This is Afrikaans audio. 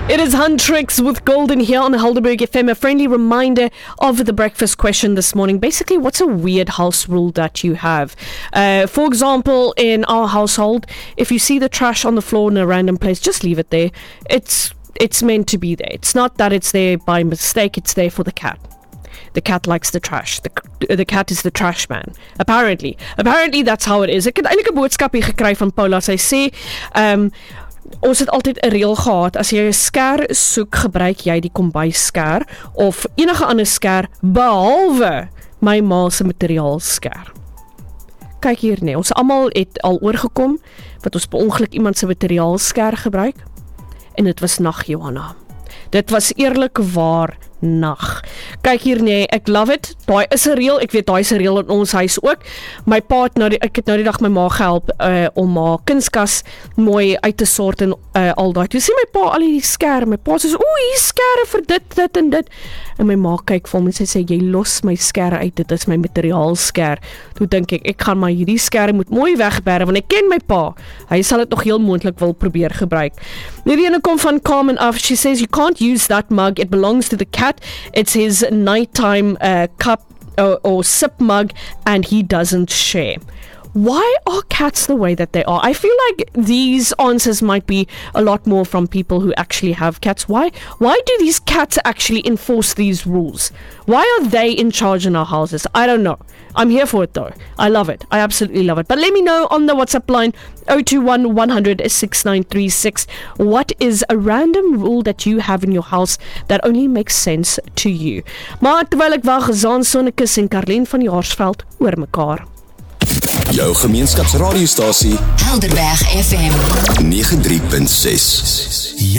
It is Huntrix with Golden here on Helderberg FM. A friendly reminder of the breakfast question this morning. Basically, what's a weird house rule that you have? For example, in our household, if you see the trash on the floor in a random place, just leave it there. It's meant to be there. It's not that it's there by mistake. It's there for the cat. The cat likes the trash. The cat is the trash man. Apparently that's how it is. Ek het eintlik 'n boodskap hier gekry van Paula. Sy sê, ons het altyd 'n reël gehad, as jy 'n skêr soek, gebruik jy die kombuisskêr of enige ander skêr behalwe my ma se materiaalskêr. Kyk hier nee, ons almal het al oorgekom wat ons per ongeluk iemand se materiaalskêr gebruik en dit was nag, Johanna. Dit was eerlikwaar nag. Kyk hier nee, ek love it. Daai is 'n reël. Ek weet daai is 'n reël in ons huis ook. My pa het ek het nou die dag my ma gehelp om haar kunskas mooi uit te sort en al daai. Toe sien my pa al hierdie skêre. My pa sê, "O, hier skêre vir dit en dit." En my ma kyk vir hom en sy sê, "Jy los my skêre uit. Dit is my materiaalskêr." Toe dink ek gaan maar hierdie skêre moet mooi wegberg want ek ken my pa. Hy sal dit nog heel moontlik wil probeer gebruik. Hierdie ene kom van Carmen af. She says you can't use that mug. It belongs to the cat. It's his nighttime cup or sip mug and he doesn't share. Why are cats the way that they are? I feel like these answers might be a lot more from people who actually have cats. Why do these cats actually enforce these rules? Why are they in charge in our houses? I don't know. I'm here for it though. I love it. I absolutely love it. But let me know on the WhatsApp line 021 100 6936. What is a random rule that you have in your house that only makes sense to you? Maar terwyl ek wag, Zaan Sonnekus en Karlien van die Haarsveld oor mekaar. Jou gemeenskapsradiostasie Helderberg FM 93.6.